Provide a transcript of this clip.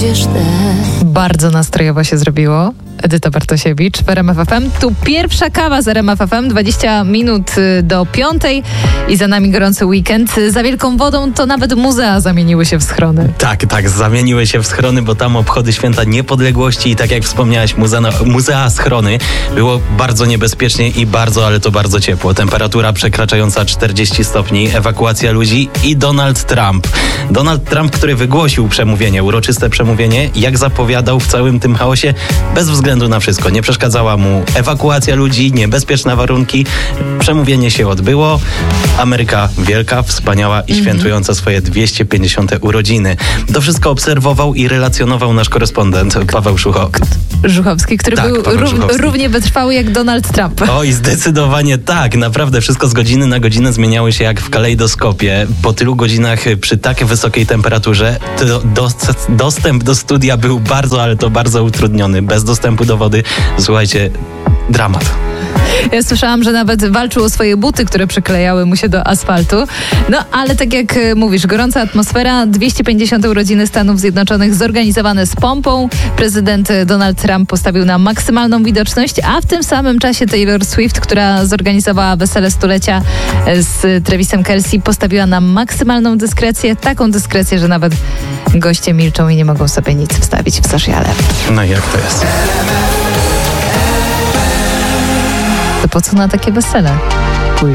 Bardzo nastrojowo się zrobiło. Edyta Bartosiewicz w RMF FM. Tu pierwsza kawa z RMF FM, 20 minut do 5 i za nami gorący weekend. Za Wielką Wodą to nawet muzea zamieniły się w schrony. Tak, zamieniły się w schrony, bo tam obchody Święta Niepodległości i tak jak wspomniałaś, muzea schrony. Było bardzo niebezpiecznie i ale to bardzo ciepło. Temperatura przekraczająca 40 stopni, ewakuacja ludzi i Donald Trump. Donald Trump, który wygłosił przemówienie, uroczyste przemówienie, jak zapowiadał w całym tym chaosie, bez względu na wszystko. Nie przeszkadzała mu ewakuacja ludzi, niebezpieczne warunki. Przemówienie się odbyło. Ameryka wielka, wspaniała i świętująca swoje 250. urodziny. To wszystko obserwował i relacjonował nasz korespondent Paweł Żuchowski, który był równie wytrwały jak Donald Trump. Oj, zdecydowanie tak. Naprawdę wszystko z godziny na godzinę zmieniało się jak w kalejdoskopie. Po tylu godzinach przy tak wysokiej temperaturze dostęp do studia był bardzo utrudniony. Bez dostępu do wody, słuchajcie, dramat. Ja słyszałam, że nawet walczył o swoje buty, które przyklejały mu się do asfaltu. No, ale tak jak mówisz, gorąca atmosfera, 250 urodziny Stanów Zjednoczonych zorganizowane z pompą. Prezydent Donald Trump postawił na maksymalną widoczność, a w tym samym czasie Taylor Swift, która zorganizowała wesele stulecia z Travisem Kelce, postawiła na maksymalną dyskrecję. Taką dyskrecję, że nawet goście milczą i nie mogą sobie nic wstawić w sociale. No i jak to jest? To po co na takie wesele?